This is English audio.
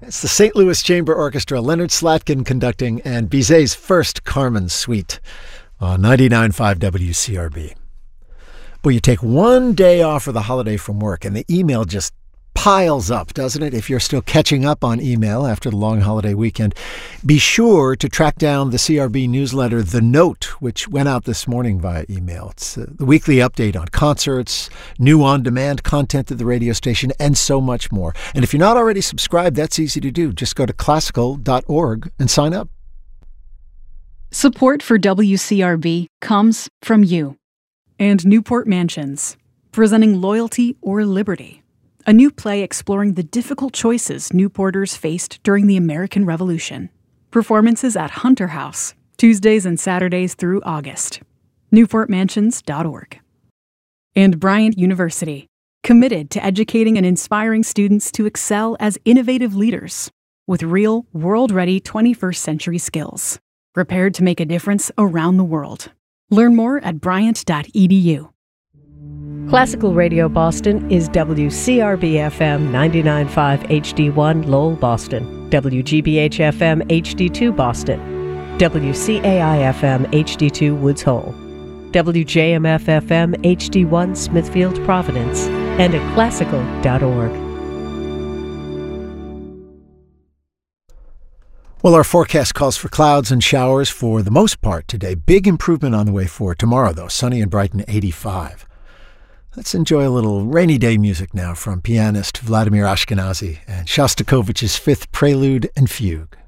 It's the St. Louis Chamber Orchestra, Leonard Slatkin conducting, and Bizet's first Carmen Suite on 99.5 WCRB. But you take one day off for the holiday from work, and the email just piles up, doesn't it? If you're still catching up on email after the long holiday weekend, be sure to track down the CRB newsletter, The Note, which went out this morning via email. It's the weekly update on concerts, new on-demand content at the radio station, and so much more. And if you're not already subscribed, that's easy to do. Just go to classical.org and sign up. Support for WCRB comes from you. And Newport Mansions, presenting Loyalty or Liberty, a new play exploring the difficult choices Newporters faced during the American Revolution. Performances at Hunter House, Tuesdays and Saturdays through August. NewportMansions.org. And Bryant University, committed to educating and inspiring students to excel as innovative leaders with real, world-ready 21st century skills, prepared to make a difference around the world. Learn more at bryant.edu. Classical Radio Boston is WCRB-FM 99.5 HD1 Lowell, Boston, WGBH-FM HD2 Boston, WCAI-FM HD2 Woods Hole, WJMF-FM HD1 Smithfield, Providence, and at classical.org. Well, our forecast calls for clouds and showers for the most part today. Big improvement on the way forward. Tomorrow, though, sunny and bright and 85. Let's enjoy a little rainy day music now from pianist Vladimir Ashkenazy and Shostakovich's Fifth Prelude and Fugue.